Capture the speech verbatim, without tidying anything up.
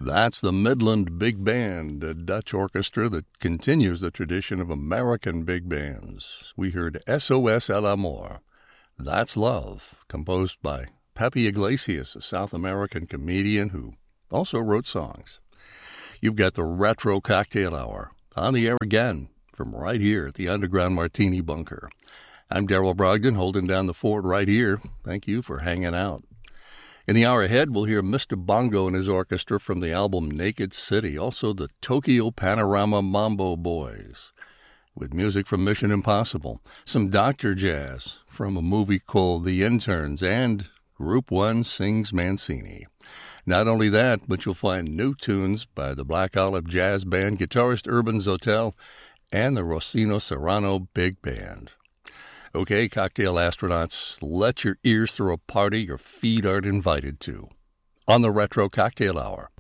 That's the Midland Big Band, a Dutch orchestra that continues the tradition of American big bands. We heard S O S El Amor, That's Love, composed by Pepe Iglesias, a South American comedian who also wrote songs. You've got the Retro Cocktail Hour on the air again from right here at the Underground Martini Bunker. I'm Darrell Brogdon, holding down the fort right here. Thank you for hanging out. In the hour ahead, we'll hear Mister Bongo and his orchestra from the album Naked City, also the Tokyo Panorama Mambo Boys, with music from Mission Impossible, some Doctor Jazz from a movie called The Interns, and Group One Sings Mancini. Not only that, but you'll find new tunes by the Black Olive Jazz Band, guitarist Urban Zotel, and the Rossino Serrano Big Band. Okay, cocktail astronauts, let your ears throw a party your feet aren't invited to. On the Retro Cocktail Hour,